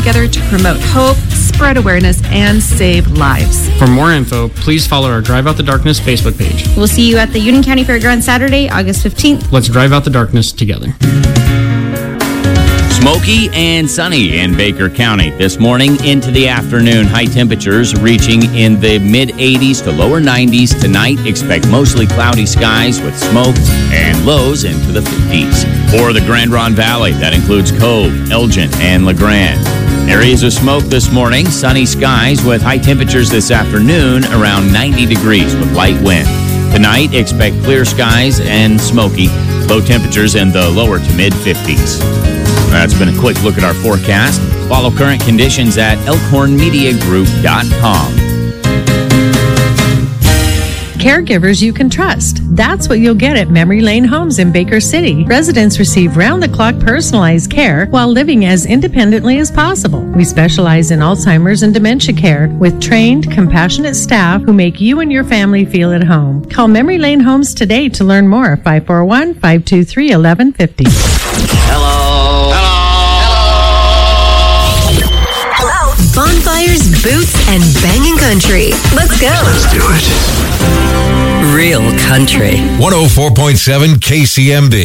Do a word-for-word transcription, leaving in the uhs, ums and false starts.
together to promote hope, spread awareness, and save lives. For more info, please follow our Drive Out the Darkness Facebook page. We'll see you at the Union County Fairgrounds Saturday, August fifteenth. Let's drive out the darkness together. Smoky and sunny in Baker County this morning into the afternoon. High temperatures reaching in the mid eighties to lower nineties. Tonight, expect mostly cloudy skies with smoke and lows into the fifties. For the Grand Ronde Valley, that includes Cove, Elgin, and LeGrand. Areas of smoke this morning, sunny skies with high temperatures this afternoon around ninety degrees with light wind. Tonight, expect clear skies and smoky, low temperatures in the lower to mid fifties. That's been a quick look at our forecast. Follow current conditions at elkhorn media group dot com. Caregivers you can trust. That's what you'll get at Memory Lane Homes in Baker City. Residents receive round-the-clock personalized care while living as independently as possible. We specialize in Alzheimer's and dementia care with trained, compassionate staff who make you and your family feel at home. Call Memory Lane Homes today to learn more. five four one, five two three, one one five zero. Hello. Hello. Hello. Bonfires, boots, and banging country. Let's go. Let's do it. Real country. one oh four point seven K C M B.